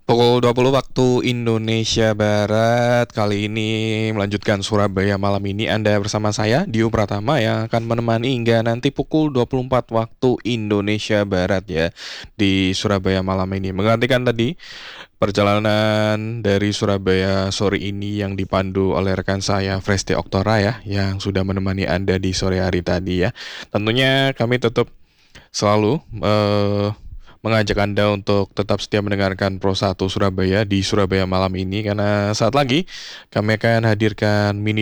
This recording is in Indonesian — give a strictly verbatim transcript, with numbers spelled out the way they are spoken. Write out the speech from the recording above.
Pukul dua puluh waktu Indonesia Barat. Kali ini melanjutkan Surabaya malam ini. Anda bersama saya, Dio Pratama, yang akan menemani hingga nanti pukul dua puluh empat waktu Indonesia Barat ya, di Surabaya malam ini. Menggantikan tadi perjalanan dari Surabaya sore ini yang dipandu oleh rekan saya Fresti Oktora ya, yang sudah menemani Anda di sore hari tadi ya. Tentunya kami tetap selalu eh, mengajak Anda untuk tetap setia mendengarkan Pro satu Surabaya di Surabaya malam ini, karena saat lagi kami akan hadirkan mini